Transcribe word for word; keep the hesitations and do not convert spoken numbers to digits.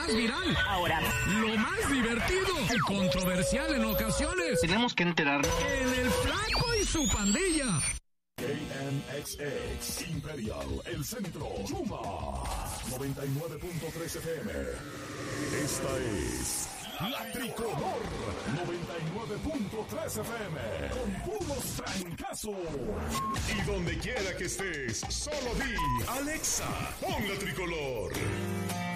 más viral. Ahora, lo más divertido y controversial en ocasiones. Tenemos que enterar. En El Flaco y su pandilla. K N X X, Imperial, El Centro, Yuma, noventa y nueve punto tres F M. Esta es La Tricolor, noventa y nueve punto tres F M, con puros trancazos. Y donde quiera que estés, solo di, Alexa, pon La Tricolor.